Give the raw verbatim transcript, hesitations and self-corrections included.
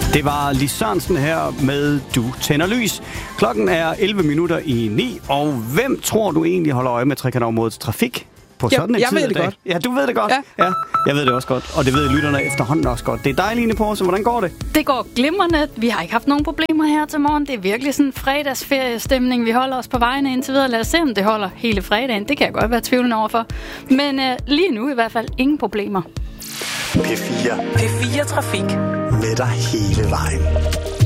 Det var Lis Sørensen her med Du tænder lys. Klokken er elleve minutter i ni, og hvem tror du egentlig holder øje med Trekantområdets trafik på sådan en jeg tid ved af det dag? godt. Ja, du ved det godt. Ja. ja. Jeg ved det også godt, og det ved lytterne efterhånden også godt. Det er dig, Line Porse. Hvordan går det? Det går glimrende. Vi har ikke haft nogen problemer her til morgen. Det er virkelig sådan en fredagsferiestemning. Vi holder os på vejene indtil videre. Lad os se, om det holder hele fredagen. Det kan jeg godt være tvivlende overfor. Men øh, lige nu i hvert fald ingen problemer. P fire. P fire Trafik. Med dig hele vejen.